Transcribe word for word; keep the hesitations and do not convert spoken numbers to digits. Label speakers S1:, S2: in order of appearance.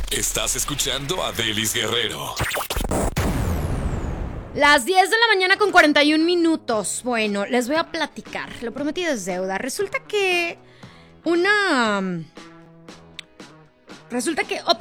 S1: Estás escuchando a Delis Guerrero.
S2: Las diez de la mañana con cuarenta y un minutos. Bueno, les voy a platicar. Lo prometido es deuda. Resulta que una... Resulta que